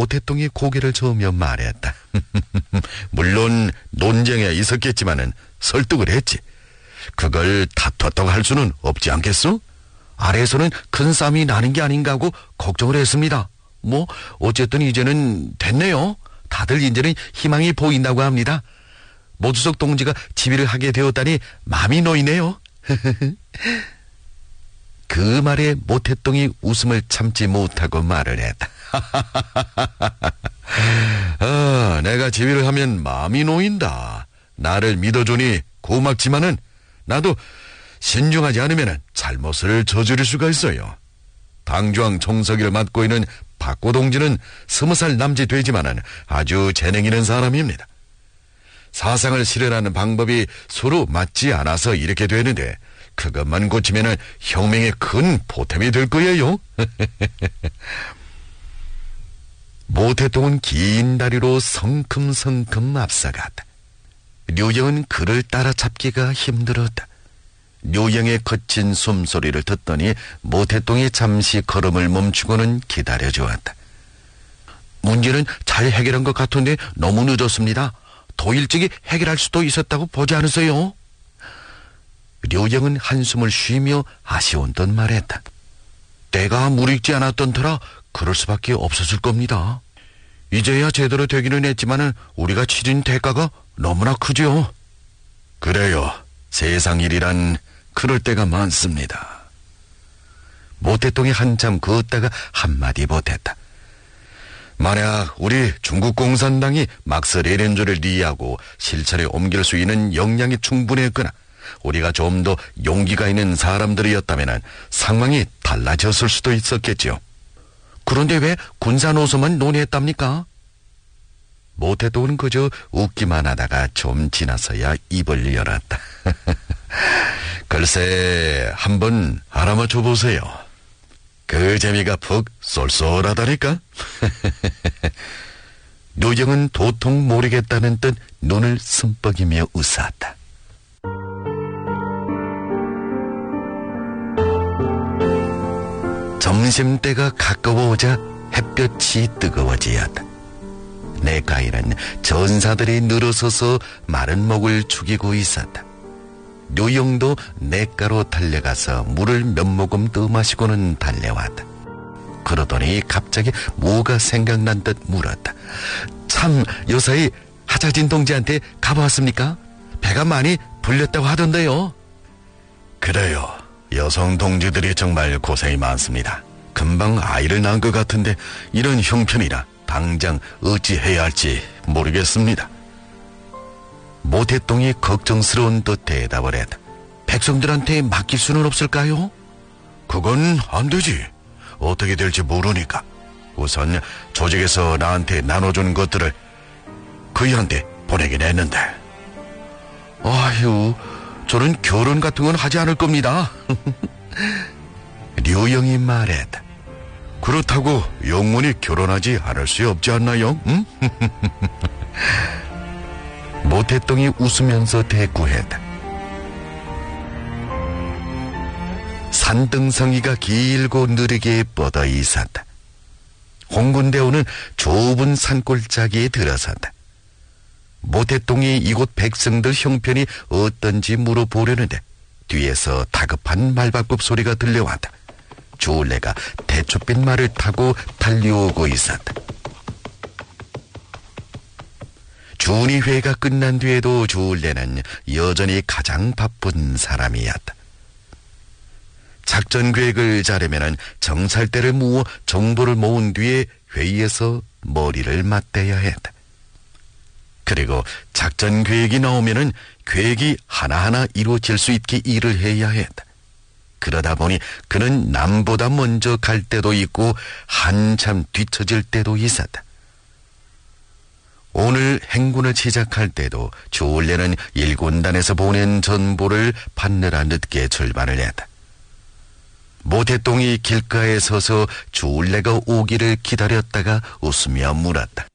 모태똥이 고개를 저으며 말했다. 물론 논쟁에 있었겠지만은 설득을 했지. 그걸 다퉜다고 할 수는 없지 않겠소? 아래에서는 큰 싸움이 나는 게 아닌가 하고 걱정을 했습니다. 뭐 어쨌든 이제는 됐네요. 다들 이제는 희망이 보인다고 합니다. 모주석 동지가 지휘를 하게 되었다니 마음이 놓이네요. 그 말에 모태똥이 웃음을 참지 못하고 말을 했다. 내가 지휘를 하면 마음이 놓인다. 나를 믿어주니 고맙지만은 나도 신중하지 않으면 잘못을 저지를 수가 있어요. 당주왕 총서기를 맡고 있는 박고 동지는 20살 남짓 되지만은 아주 재능 있는 사람입니다. 사상을 실현하는 방법이 서로 맞지 않아서 이렇게 되는데 그것만 고치면은 혁명의 큰 보탬이 될 거예요. 모태똥은 긴 다리로 성큼성큼 앞서갔다. 류영은 그를 따라잡기가 힘들었다. 류영의 거친 숨소리를 듣더니 모태똥이 잠시 걸음을 멈추고는 기다려주었다. 문제는 잘 해결한 것 같은데 너무 늦었습니다. 더 일찍이 해결할 수도 있었다고 보지 않으세요? 류영은 한숨을 쉬며 아쉬운 듯 말했다. 때가 무르익지 않았던 터라 그럴 수밖에 없었을 겁니다. 이제야 제대로 되기는 했지만은 우리가 치른 대가가 너무나 크죠. 그래요. 세상 일이란 그럴 때가 많습니다. 모태똥이 한참 그었다가 한마디 보탰다. 만약 우리 중국 공산당이 막스 레닌주를 리하고 실천에 옮길 수 있는 역량이 충분했거나 우리가 좀 더 용기가 있는 사람들이었다면 상황이 달라졌을 수도 있었겠지요. 그런데 왜 군사노선만 논의했답니까? 모태똥은 그저 웃기만 하다가 좀 지나서야 입을 열었다. 글쎄 한번 알아맞혀 보세요. 그 재미가 푹 쏠쏠하다니까. 류영은 도통 모르겠다는 듯 눈을 숨뻑이며 웃었다. 점심때가 가까워오자 햇볕이 뜨거워지었다. 내가에는 전사들이 늘어서서 마른 목을 죽이고 있었다. 류영도 냇가로 달려가서 물을 몇 모금 떠 마시고는 달려왔다. 그러더니 갑자기 뭐가 생각난 듯 물었다. 참 요사이 하자진 동지한테 가보았습니까? 배가 많이 불렸다고 하던데요. 그래요. 여성 동지들이 정말 고생이 많습니다. 금방 아이를 낳은 것 같은데 이런 형편이라 당장 어찌해야 할지 모르겠습니다. 모태똥이 걱정스러운 듯 대답을 했다. 백성들한테 맡길 수는 없을까요? 그건 안 되지. 어떻게 될지 모르니까. 우선 조직에서 나한테 나눠준 것들을 그이한테 보내긴 했는데. 아휴, 저는 결혼 같은 건 하지 않을 겁니다. 류영이 말했다. 그렇다고 영원히 결혼하지 않을 수 없지 않나요? 응? 모태똥이 웃으면서 대꾸했다. 산등성이가 길고 느리게 뻗어 있었다. 홍군대원은 좁은 산골짜기에 들어선다. 모태똥이 이곳 백성들 형편이 어떤지 물어보려는데 뒤에서 다급한 말발굽 소리가 들려왔다. 주울레가 대초빛 말을 타고 달려오고 있었다. 준의회가 끝난 뒤에도 주울레는 여전히 가장 바쁜 사람이었다. 작전 계획을 짜려면 정찰대를 모아 정보를 모은 뒤에 회의에서 머리를 맞대야 했다. 그리고 작전 계획이 나오면은 계획이 하나하나 이루어질 수 있게 일을 해야 했다. 그러다 보니 그는 남보다 먼저 갈 때도 있고 한참 뒤처질 때도 있었다. 오늘 행군을 시작할 때도 주울레는 일군단에서 보낸 전보를 받느라 늦게 출발을 했다. 모태똥이 길가에 서서 주울레가 오기를 기다렸다가 웃으며 물었다.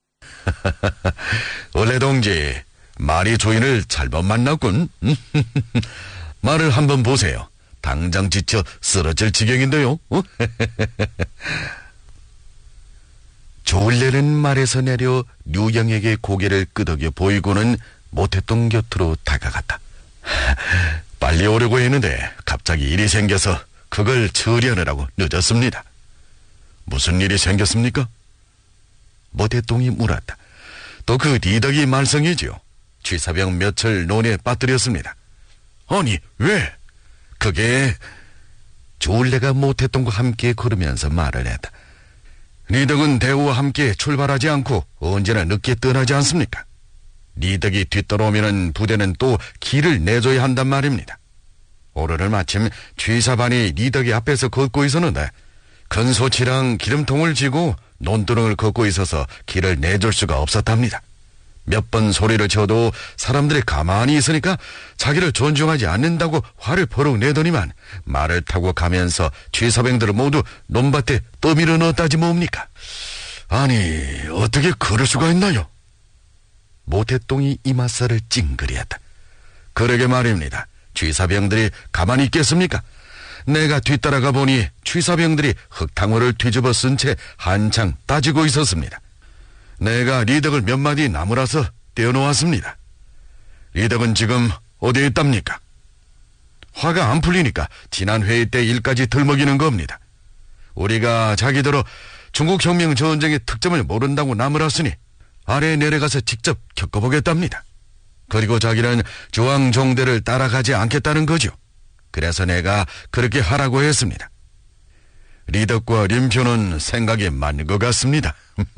원래 동지, 말이 조인을 잘못 만났군. 말을 한번 보세요. 당장 지쳐 쓰러질 지경인데요. 조울래는 말에서 내려 류영에게 고개를 끄덕여 보이고는 모태똥 곁으로 다가갔다. 빨리 오려고 했는데 갑자기 일이 생겨서 그걸 처리하느라고 늦었습니다. 무슨 일이 생겼습니까? 모태똥이 물었다. 또 그 리덕이 말썽이지요. 취사병 몇을 논에 빠뜨렸습니다. 아니, 왜? 그게... 조울래가 모태똥과 함께 걸으면서 말을 했다. 리덕은 대우와 함께 출발하지 않고 언제나 늦게 떠나지 않습니까? 리덕이 뒤따라오면 부대는 또 길을 내줘야 한단 말입니다. 오늘은 마침 취사반이 리덕이 앞에서 걷고 있었는데 큰 소치랑 기름통을 쥐고 논두렁을 걷고 있어서 길을 내줄 수가 없었답니다. 몇 번 소리를 쳐도 사람들이 가만히 있으니까 자기를 존중하지 않는다고 화를 버럭 내더니만 말을 타고 가면서 취사병들을 모두 논밭에 떠밀어 넣었다지 뭡니까? 아니, 어떻게 그럴 수가 있나요? 모태똥이 이맛살을 찡그리었다. 그러게 말입니다. 취사병들이 가만히 있겠습니까? 내가 뒤따라가 보니 취사병들이 흙탕물을 뒤집어 쓴 채 한창 따지고 있었습니다. 내가 리덕을 몇 마디 나무라서 떼어놓았습니다. 리덕은 지금 어디에 있답니까? 화가 안 풀리니까 지난 회의 때 일까지 들먹이는 겁니다. 우리가 자기더러 중국혁명 전쟁의 특점을 모른다고 나무랐으니 아래에 내려가서 직접 겪어보겠답니다. 그리고 자기는 조항종대를 따라가지 않겠다는 거죠. 그래서 내가 그렇게 하라고 했습니다. 리덕과 림표는 생각이 맞는 것 같습니다.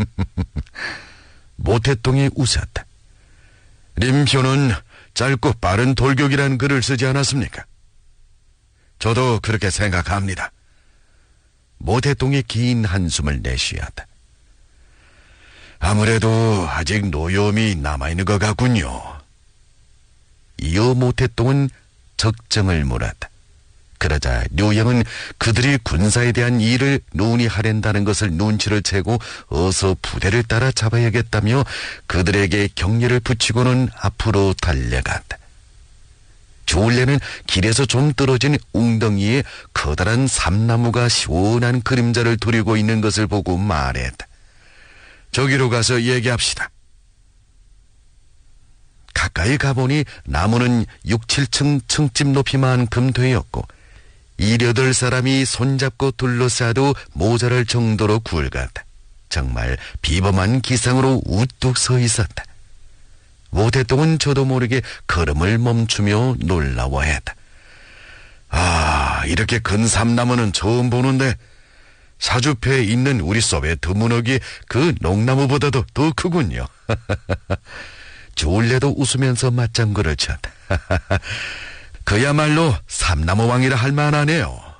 모태똥이 웃었다. 림표는 짧고 빠른 돌격이라는 글을 쓰지 않았습니까? 저도 그렇게 생각합니다. 모태똥이 긴 한숨을 내쉬었다. 아무래도 아직 노여움이 남아있는 것 같군요. 이어 모태똥은 적정을 물었다. 그러자 류영은 그들이 군사에 대한 일을 논의하랜다는 것을 눈치를 채고 어서 부대를 따라 잡아야겠다며 그들에게 격려를 붙이고는 앞으로 달려갔다. 조울래는 길에서 좀 떨어진 웅덩이에 커다란 삼나무가 시원한 그림자를 두르고 있는 것을 보고 말했다. 저기로 가서 얘기합시다. 가까이 가보니 나무는 6, 7층 층집 높이만큼 되었고 7, 8사람이 손잡고 둘러싸도 모자랄 정도로 굵었다. 정말 비범한 기상으로 우뚝 서 있었다. 모태똥은 저도 모르게 걸음을 멈추며 놀라워했다. 아, 이렇게 큰 삼나무는 처음 보는데 사주패에 있는 우리 소베트 문학이 그 농나무보다도 더 크군요. 조울래도 웃으면서 맞장구를 쳤다. 그야말로 삼나무왕이라 할 만하네요.